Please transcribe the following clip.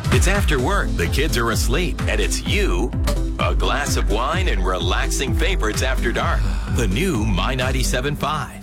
It's after work, the kids are asleep, and it's you, a glass of wine, and relaxing favorites after dark. The new My 97.5.